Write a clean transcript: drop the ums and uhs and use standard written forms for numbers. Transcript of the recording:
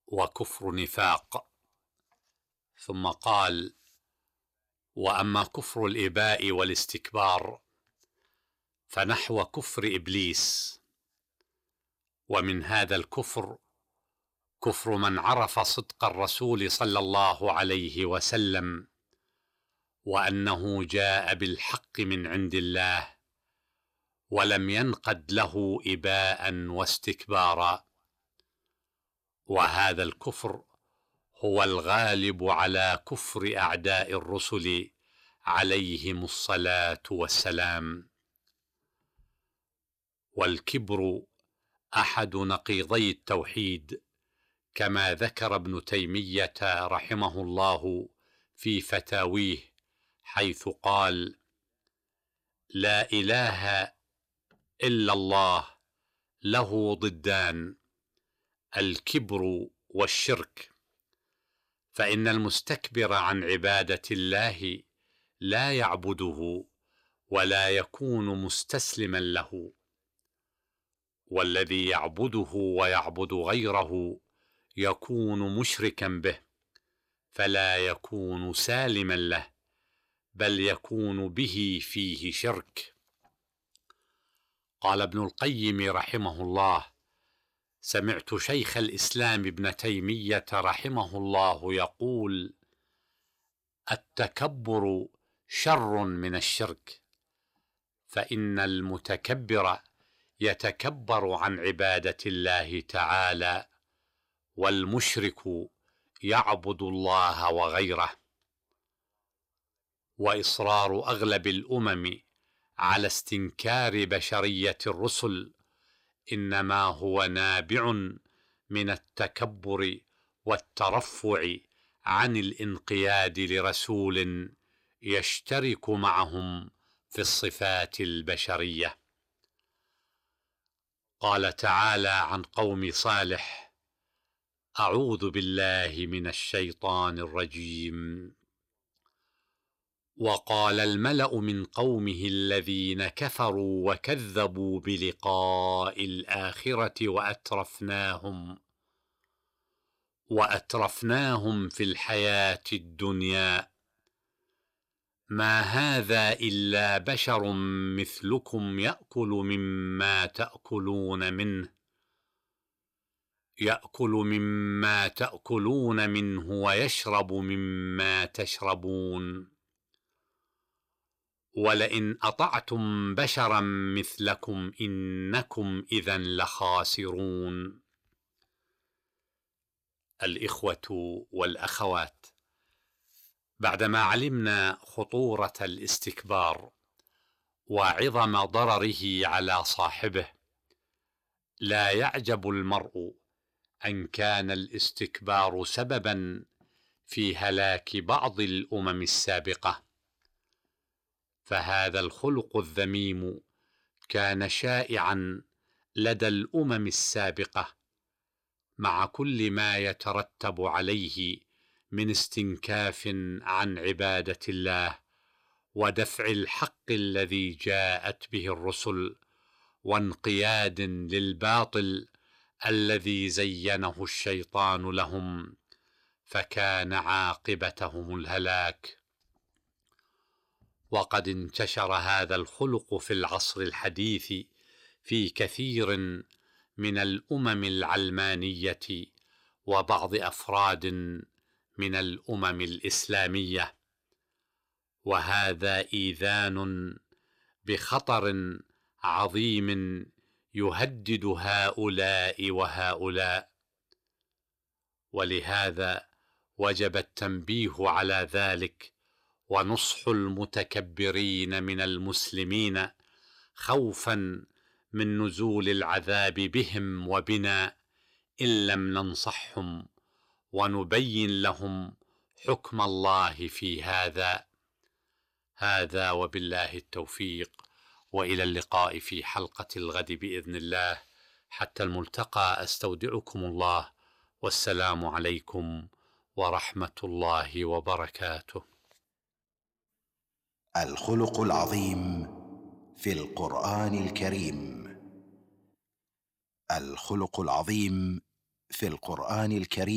وكفر نفاق. ثم قال: وأما كفر الإباء والاستكبار فنحو كفر إبليس. ومن هذا الكفر كفر من عرف صدق الرسول صلى الله عليه وسلم، وأنه جاء بالحق من عند الله، ولم ينقد له إباء واستكبارا. وهذا الكفر هو الغالب على كفر أعداء الرسل عليهم الصلاة والسلام. والكبر أحد نقيضي التوحيد، كما ذكر ابن تيمية رحمه الله في فتاويه، حيث قال: لا إله إلا الله له ضدان، الكبر والشرك. فإن المستكبر عن عبادة الله لا يعبده ولا يكون مستسلما له، والذي يعبده ويعبد غيره يكون مشركا به، فلا يكون سالما له، بل يكون به فيه شرك. قال ابن القيم رحمه الله: سمعت شيخ الإسلام ابن تيمية رحمه الله يقول: التكبر شر من الشرك، فإن المتكبر يتكبر عن عبادة الله تعالى، والمشرك يعبد الله وغيره. وإصرار أغلب الأمم على استنكار بشرية الرسل إنما هو نابع من التكبر والترفع عن الانقياد لرسول يشترك معهم في الصفات البشرية. قال تعالى عن قوم صالح: أعوذ بالله من الشيطان الرجيم. وقال الملأ من قومه الذين كفروا وكذبوا بلقاء الآخرة وأترفناهم في الحياة الدنيا ما هذا إلا بشر مثلكم يأكل مما تأكلون منه ويشرب مما تشربون، ولئن أطعتم بشرا مثلكم إنكم إذا لخاسرون. الإخوة والأخوات، بعدما علمنا خطورة الاستكبار وعظم ضرره على صاحبه، لا يعجب المرء أن كان الاستكبار سببا في هلاك بعض الأمم السابقة. فهذا الخلق الذميم كان شائعا لدى الأمم السابقة، مع كل ما يترتب عليه من استنكاف عن عبادة الله ودفع الحق الذي جاءت به الرسل، وانقياد للباطل الذي زينه الشيطان لهم، فكان عاقبتهم الهلاك. وقد انتشر هذا الخلق في العصر الحديث في كثير من الأمم العلمانية وبعض أفراد من الأمم الإسلامية، وهذا إيذان بخطر عظيم يهدد هؤلاء وهؤلاء. ولهذا وجب التنبيه على ذلك ونصح المتكبرين من المسلمين، خوفا من نزول العذاب بهم وبنا إن لم ننصحهم ونبين لهم حكم الله في هذا وبالله التوفيق، وإلى اللقاء في حلقة الغد بإذن الله. حتى الملتقى، أستودعكم الله، والسلام عليكم ورحمة الله وبركاته. الخلق العظيم في القرآن الكريم. الخلق العظيم في القرآن الكريم